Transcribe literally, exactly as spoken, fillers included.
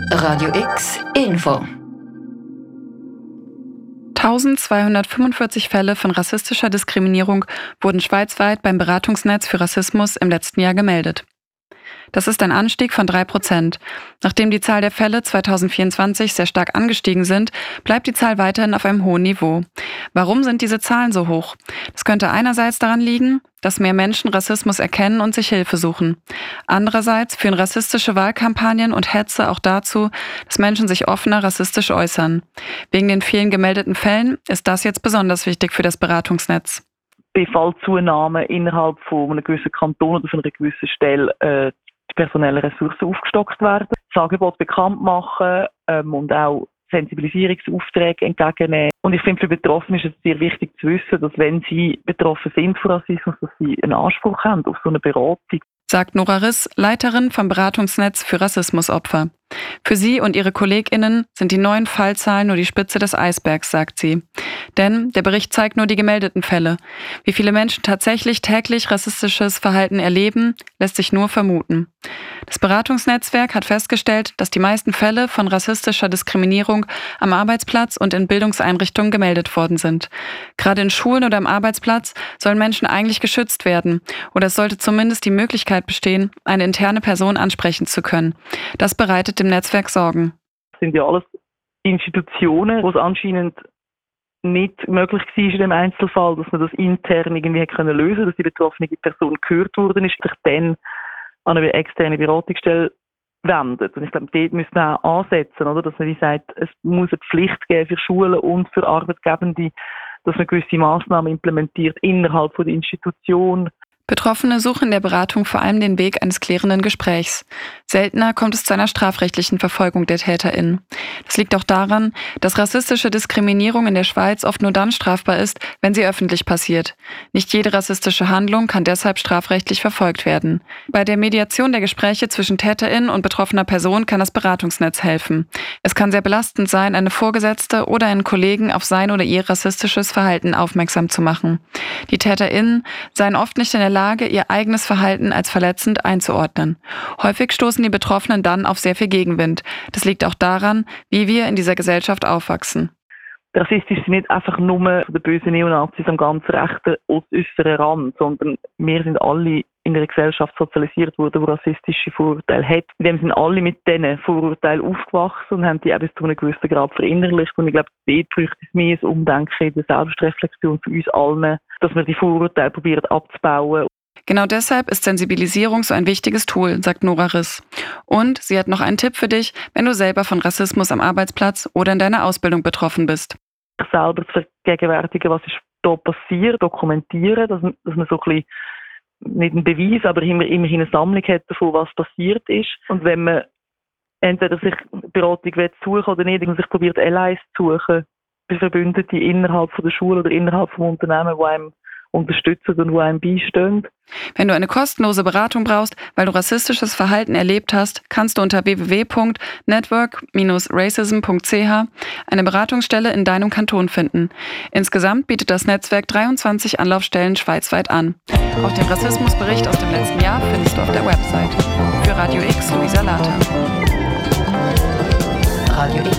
Radio X Info. eintausendzweihundertfünfundvierzig Fälle von rassistischer Diskriminierung wurden schweizweit beim Beratungsnetz für Rassismus im letzten Jahr gemeldet. Das ist ein Anstieg von drei Prozent. Nachdem die Zahl der Fälle zweitausendvierundzwanzig sehr stark angestiegen sind, bleibt die Zahl weiterhin auf einem hohen Niveau. Warum sind diese Zahlen so hoch? Das könnte einerseits daran liegen, dass mehr Menschen Rassismus erkennen und sich Hilfe suchen. Andererseits führen rassistische Wahlkampagnen und Hetze auch dazu, dass Menschen sich offener rassistisch äußern. Wegen den vielen gemeldeten Fällen ist das jetzt besonders wichtig für das Beratungsnetz. Bei Fallzunahme innerhalb von einem gewissen Kanton oder von einer gewissen Stelle äh, die personellen Ressourcen aufgestockt werden, das Angebot bekannt machen ähm, und auch Sensibilisierungsaufträge entgegennehmen. Und ich finde, für Betroffene ist es sehr wichtig zu wissen, dass wenn sie betroffen sind von Rassismus, dass sie einen Anspruch haben auf so eine Beratung. Sagt Nora Riss, Leiterin vom Beratungsnetz für Rassismusopfer. Für sie und ihre KollegInnen sind die neuen Fallzahlen nur die Spitze des Eisbergs, sagt sie. Denn der Bericht zeigt nur die gemeldeten Fälle. Wie viele Menschen tatsächlich täglich rassistisches Verhalten erleben, lässt sich nur vermuten. Das Beratungsnetzwerk hat festgestellt, dass die meisten Fälle von rassistischer Diskriminierung am Arbeitsplatz und in Bildungseinrichtungen gemeldet worden sind. Gerade in Schulen oder am Arbeitsplatz sollen Menschen eigentlich geschützt werden. Oder es sollte zumindest die Möglichkeit bestehen, eine interne Person ansprechen zu können. Das bereitet dem Netzwerk Sorgen. Das sind ja alles Institutionen, wo es anscheinend nicht möglich war in dem Einzelfall, dass man das intern irgendwie können lösen konnte, dass die betroffene Person gehört worden ist, sich dann an eine externe Beratungsstelle wendet. Und ich glaube, dort müssen wir auch ansetzen, oder? Dass man wie sagt, es muss eine Pflicht geben für Schulen und für Arbeitgebende, dass man gewisse Massnahmen implementiert innerhalb von der Institution. Betroffene suchen in der Beratung vor allem den Weg eines klärenden Gesprächs. Seltener kommt es zu einer strafrechtlichen Verfolgung der TäterInnen. Das liegt auch daran, dass rassistische Diskriminierung in der Schweiz oft nur dann strafbar ist, wenn sie öffentlich passiert. Nicht jede rassistische Handlung kann deshalb strafrechtlich verfolgt werden. Bei der Mediation der Gespräche zwischen TäterInnen und betroffener Person kann das Beratungsnetz helfen. Es kann sehr belastend sein, eine Vorgesetzte oder einen Kollegen auf sein oder ihr rassistisches Verhalten aufmerksam zu machen. Die TäterInnen seien oft nicht in der Lage, ihr eigenes Verhalten als verletzend einzuordnen. Häufig stoßen die Betroffenen dann auf sehr viel Gegenwind. Das liegt auch daran, wie wir in dieser Gesellschaft aufwachsen. Rassistisch sind nicht einfach nur die bösen Neonazis am ganz rechten äußeren Rand, sondern wir sind alle in einer Gesellschaft sozialisiert worden, die rassistische Vorurteile hat. Wir sind alle mit diesen Vorurteilen aufgewachsen und haben die auch bis zu einem gewissen Grad verinnerlicht. Und ich glaube, dort braucht es mehr ein Umdenken in der Selbstreflexion für uns allen, dass wir die Vorurteile probieren abzubauen. Genau deshalb ist Sensibilisierung so ein wichtiges Tool, sagt Nora Riss. Und sie hat noch einen Tipp für dich, wenn du selber von Rassismus am Arbeitsplatz oder in deiner Ausbildung betroffen bist. Selber zu vergegenwärtigen, was ist da passiert, dokumentieren, dass, dass man so ein bisschen nicht einen Beweis, aber immer, immerhin eine Sammlung hat davon, was passiert ist. Und wenn man entweder sich Beratung suchen oder nicht, man sich probiert, Allies zu suchen, bei Verbündeten innerhalb von der Schule oder innerhalb vom Unternehmen, die einem unterstützen und die einem beistehen. Wenn du eine kostenlose Beratung brauchst, weil du rassistisches Verhalten erlebt hast, kannst du unter w w w punkt network dash racism punkt c h eine Beratungsstelle in deinem Kanton finden. Insgesamt bietet das Netzwerk dreiundzwanzig Anlaufstellen schweizweit an. Auch den Rassismusbericht aus dem letzten Jahr findest du auf der Website. Für Radio X, Luisa Later. Radio X.